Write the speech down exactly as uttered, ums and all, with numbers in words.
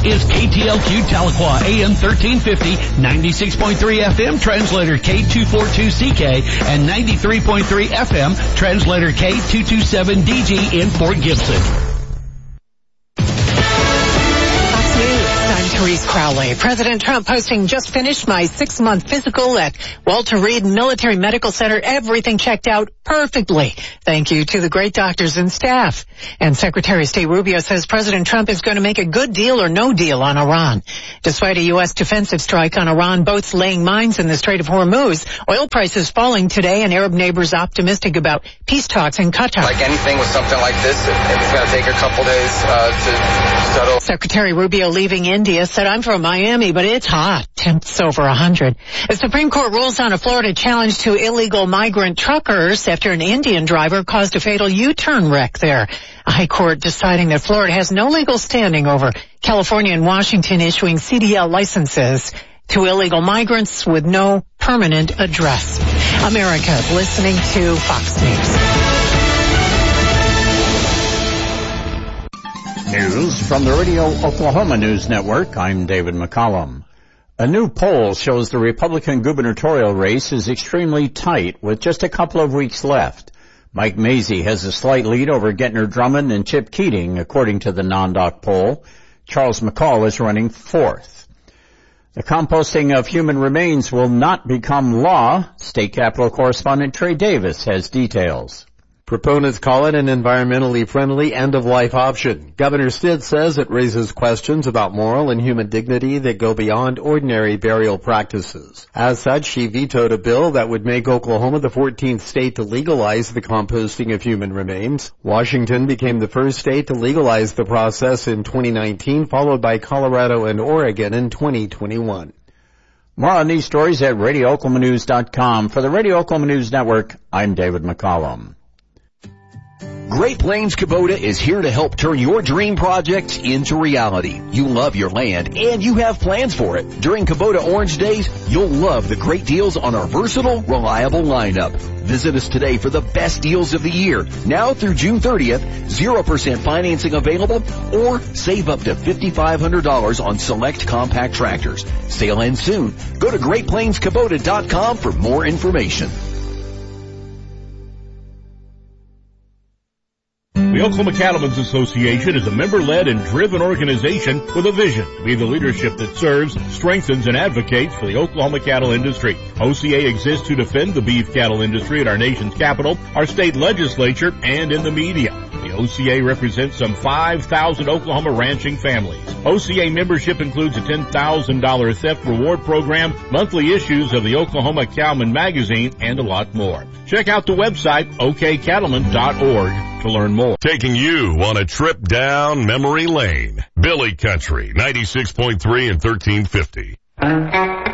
is K T L Q Tahlequah, A M thirteen fifty, ninety-six point three F M, translator K two forty-two C K, and ninety-three point three F M, translator K two twenty-seven D G in Fort Gibson. Therese Crowley. President Trump posting, just finished my six-month physical at Walter Reed Military Medical Center. Everything checked out perfectly. Thank you to the great doctors and staff. And Secretary of State Rubio says President Trump is going to make a good deal or no deal on Iran. Despite a U S defensive strike on Iran boats laying mines in the Strait of Hormuz, oil prices falling today and Arab neighbors optimistic about peace talks in Qatar. Like anything with something like this, it, it's going to take a couple days uh, to settle. Secretary Rubio leaving India said, I'm from Miami, but it's hot. Temps over one hundred. The Supreme Court rules on a Florida challenge to illegal migrant truckers after an Indian driver caused a fatal U-turn wreck there. A high court deciding that Florida has no legal standing over California and Washington issuing C D L licenses to illegal migrants with no permanent address. America listening to Fox News. News from the Radio Oklahoma News Network. I'm David McCollum. A new poll shows the Republican gubernatorial race is extremely tight with just a couple of weeks left. Mike Mazzei has a slight lead over Gentner Drummond and Chip Keating, according to the non-doc poll. Charles McCall is running fourth. The composting of human remains will not become law. State Capitol correspondent Trey Davis has details. Proponents call it an environmentally friendly end-of-life option. Governor Stitt says it raises questions about moral and human dignity that go beyond ordinary burial practices. As such, she vetoed a bill that would make Oklahoma the fourteenth state to legalize the composting of human remains. Washington became the first state to legalize the process in twenty nineteen, followed by Colorado and Oregon in twenty twenty-one. More on these stories at radio oklahoma news dot com. For the Radio Oklahoma News Network, I'm David McCollum. Great Plains Kubota is here to help turn your dream projects into reality. You love your land and you have plans for it. During Kubota Orange Days, you'll love the great deals on our versatile, reliable lineup. Visit us today for the best deals of the year. Now through June thirtieth, zero percent financing available or save up to five thousand five hundred dollars on select compact tractors. Sale ends soon. Go to great plains kubota dot com for more information. The Oklahoma Cattlemen's Association is a member-led and driven organization with a vision to be the leadership that serves, strengthens, and advocates for the Oklahoma cattle industry. O C A exists to defend the beef cattle industry at our nation's capital, our state legislature, and in the media. The O C A represents some five thousand Oklahoma ranching families. O C A membership includes a ten thousand dollars theft reward program, monthly issues of the Oklahoma Cowman magazine, and a lot more. Check out the website o k cattlemen dot org to learn more. Taking you on a trip down memory lane. Billy Country, ninety-six point three and thirteen fifty.